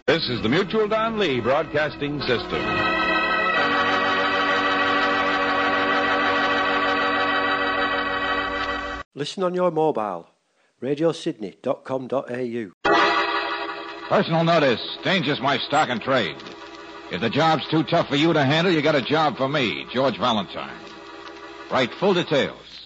This is the Mutual Don Lee Broadcasting System. Listen on your mobile. radiosydney.com.au. Personal notice. Danger's my stock and trade. If the job's too tough for you to handle, you got a job for me, George Valentine. Write full details.